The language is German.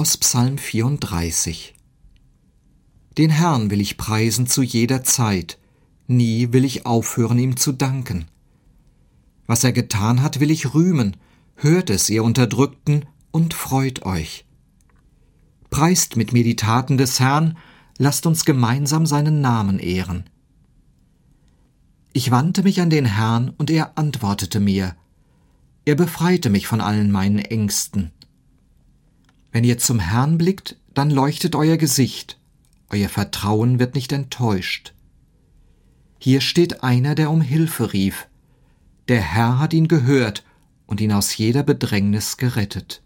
Aus Psalm 34. Den Herrn will ich preisen zu jeder Zeit, nie will ich aufhören, ihm zu danken. Was er getan hat, will ich rühmen, hört es, ihr Unterdrückten, und freut euch. Preist mit mir die Taten des Herrn, lasst uns gemeinsam seinen Namen ehren. Ich wandte mich an den Herrn, und er antwortete mir. Er befreite mich von allen meinen Ängsten. Wenn ihr zum Herrn blickt, dann leuchtet euer Gesicht, euer Vertrauen wird nicht enttäuscht. Hier steht einer, der um Hilfe rief. Der Herr hat ihn gehört und ihn aus jeder Bedrängnis gerettet.